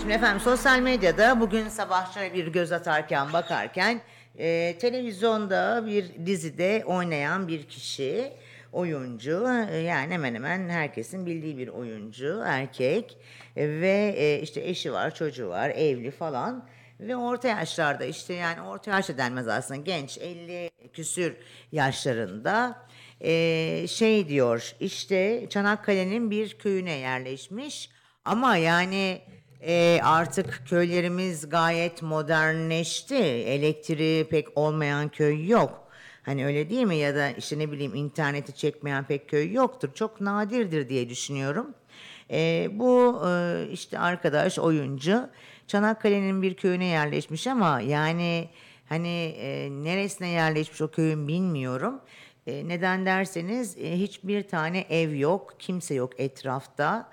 Şimdi efendim sosyal medyada bugün sabah şöyle bir göz atarken bakarken televizyonda bir dizide oynayan bir kişi, oyuncu, yani hemen hemen herkesin bildiği bir oyuncu, erkek, ve işte eşi var, çocuğu var, evli falan ve orta yaşlarda, işte yani orta yaşta denmez aslında, genç, 50 küsür yaşlarında, şey diyor, işte Çanakkale'nin bir köyüne yerleşmiş ama yani artık köylerimiz gayet modernleşti. Elektriği pek olmayan köy yok. Hani öyle değil mi? Ya da işte ne bileyim, interneti çekmeyen pek köy yoktur. Çok nadirdir diye düşünüyorum. Bu işte arkadaş, oyuncu Çanakkale'nin bir köyüne yerleşmiş ama yani hani neresine yerleşmiş o köyün bilmiyorum. Neden derseniz hiçbir tane ev yok, kimse yok etrafta.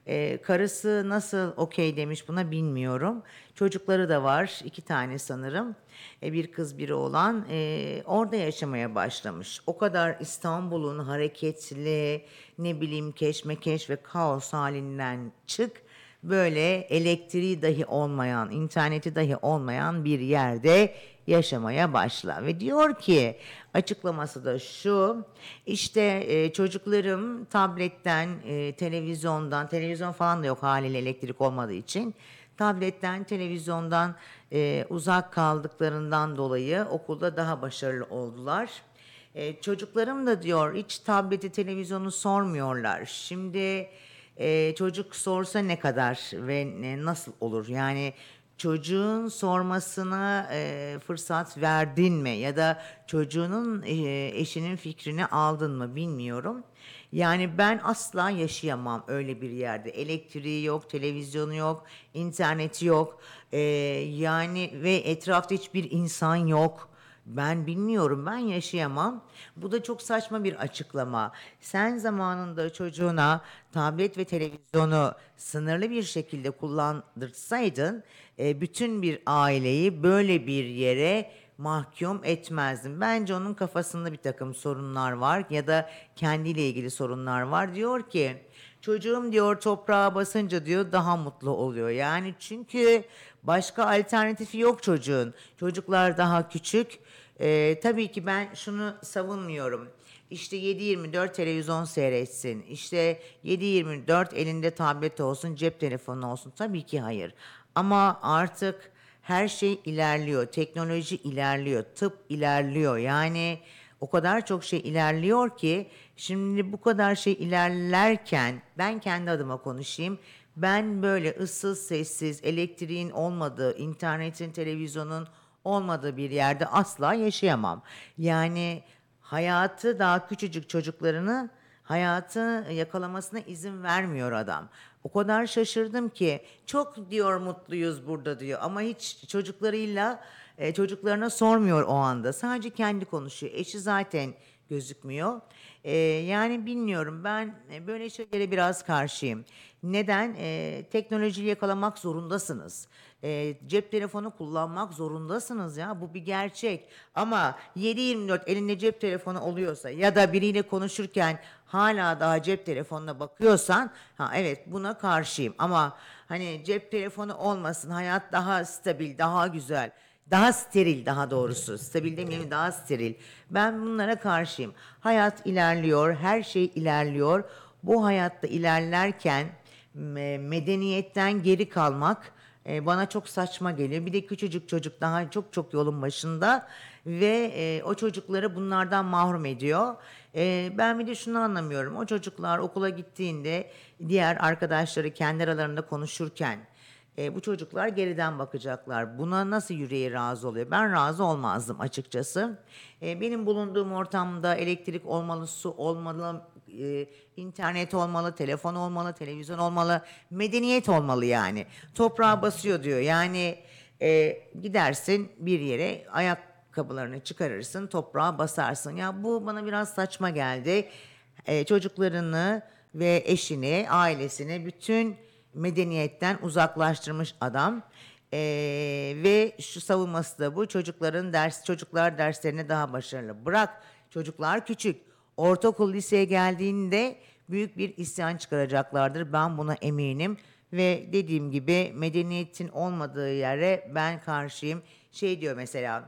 Karısı nasıl okey demiş buna bilmiyorum. Çocukları da var, 2 tane sanırım. Bir kız bir oğlan. Orada yaşamaya başlamış. O kadar İstanbul'un hareketli, ne bileyim, keşmekeş ve kaos halinden çık. Böyle elektriği dahi olmayan, interneti dahi olmayan bir yerde yaşamaya başla. Ve diyor ki, açıklaması da şu, işte çocuklarım tabletten, televizyondan, televizyon falan da yok haliyle elektrik olmadığı için, tabletten, televizyondan uzak kaldıklarından dolayı okulda daha başarılı oldular. Çocuklarım da diyor hiç tableti, televizyonu sormuyorlar. Şimdi çocuk sorsa ne kadar ve nasıl olur? Yani çocuğun sormasına fırsat verdin mi? Ya da çocuğunun, eşinin fikrini aldın mı bilmiyorum. Yani ben asla yaşayamam öyle bir yerde. Elektriği yok, televizyonu yok, interneti yok. Yani ve etrafta hiçbir insan yok. Ben bilmiyorum, ben yaşayamam. Bu da çok saçma bir açıklama. Sen zamanında çocuğuna tablet ve televizyonu sınırlı bir şekilde kullandırsaydın, bütün bir aileyi böyle bir yere mahkum etmezdin. Bence onun kafasında bir takım sorunlar var ya da kendiyle ilgili sorunlar var. Diyor ki, çocuğum diyor toprağa basınca diyor daha mutlu oluyor. Yani çünkü başka alternatifi yok çocuğun. Çocuklar daha küçük. Tabii ki ben şunu savunmuyorum. İşte 7/24 televizyon seyretsin. İşte 7/24 elinde tablet olsun, cep telefonu olsun. Tabii ki hayır. Ama artık her şey ilerliyor. Teknoloji ilerliyor. Tıp ilerliyor. Yani o kadar çok şey ilerliyor ki şimdi bu kadar şey ilerlerken ben kendi adıma konuşayım. Ben böyle ıssız sessiz, elektriğin olmadığı, internetin, televizyonun olmadığı bir yerde asla yaşayamam. Yani hayatı, daha küçücük çocuklarını hayatı yakalamasına izin vermiyor adam. O kadar şaşırdım ki, çok diyor mutluyuz burada diyor ama hiç çocuklarıyla, çocuklarına sormuyor o anda. Sadece kendi konuşuyor. Eşi zaten gözükmüyor. Yani bilmiyorum, ben böyle şeylere biraz karşıyım. Neden? Teknolojiyi yakalamak zorundasınız. Cep telefonu kullanmak zorundasınız ya, bu bir gerçek. Ama 7/24 elinde cep telefonu oluyorsa ya da biriyle konuşurken hala daha cep telefonuna bakıyorsan, ha evet, buna karşıyım. Ama hani cep telefonu olmasın, hayat daha stabil, daha güzel, daha steril, daha doğrusu. Stabil demeyeyim, daha steril. Ben bunlara karşıyım. Hayat ilerliyor, her şey ilerliyor. Bu hayatta ilerlerken medeniyetten geri kalmak bana çok saçma geliyor. Bir de küçücük çocuk daha çok çok yolun başında ve o çocukları bunlardan mahrum ediyor. Ben bir de şunu anlamıyorum. O çocuklar okula gittiğinde diğer arkadaşları kendi aralarında konuşurken bu çocuklar geriden bakacaklar. Buna nasıl yüreği razı oluyor? Ben razı olmazdım açıkçası. Benim bulunduğum ortamda elektrik olmalı, su olmalı, internet olmalı, telefon olmalı, televizyon olmalı, medeniyet olmalı yani. Toprağa basıyor diyor. Yani gidersin bir yere, ayakkabılarını çıkarırsın, toprağa basarsın. Ya bu bana biraz saçma geldi. Çocuklarını ve eşini, ailesini bütün medeniyetten uzaklaştırmış adam. Ve şu savunması da bu: çocuklar derslerine daha başarılı. Bırak, çocuklar küçük. Ortaokul, liseye geldiğinde büyük bir isyan çıkaracaklardır. Ben buna eminim Ve dediğim gibi medeniyetin olmadığı yere ben karşıyım. Şey diyor mesela,